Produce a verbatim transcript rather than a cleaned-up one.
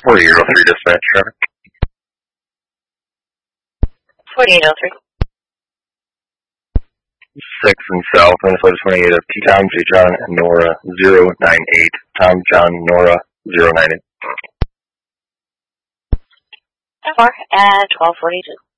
forty-eight oh three dispatch traffic. forty-eight oh three. six and south, Minnesota twenty-eight of P. Tom, J. John, and Nora zero nine eight. Tom, John, Nora zero nine eight. four at twelve forty-two.